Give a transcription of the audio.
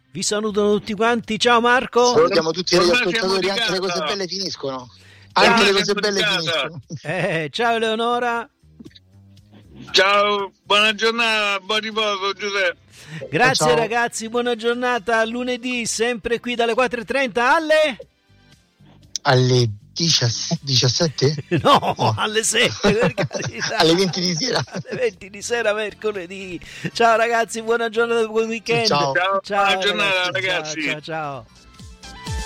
Vi saluto tutti quanti, ciao Marco. Salutiamo tutti gli Ormai ascoltatori, siamo di anche le cose casa. belle finiscono. Ciao, Anche le cose siamo di belle casa. finiscono. Ciao Eleonora. Ciao, buona giornata, buon riposo Giuseppe. Grazie Ciao. ragazzi, buona giornata. Lunedì sempre qui dalle 4:30 Alle 17? No, alle 7 per carità. Alle 20 di sera. Alle 20 di sera mercoledì. Ciao ragazzi, buona giornata, buon weekend. Ciao. Ciao, buona giornata, ragazzi. Ciao.